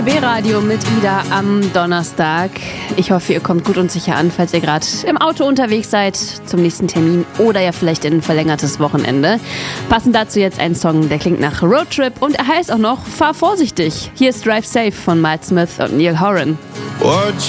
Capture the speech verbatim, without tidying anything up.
B-Radio mit Ida am Donnerstag. Ich hoffe, ihr kommt gut und sicher an, falls ihr gerade im Auto unterwegs seid zum nächsten Termin oder ja vielleicht in ein verlängertes Wochenende. Passend dazu jetzt ein Song, der klingt nach Roadtrip und er heißt auch noch Fahr vorsichtig. Hier ist Drive Safe von Miles Smith und Neil Horan. Watch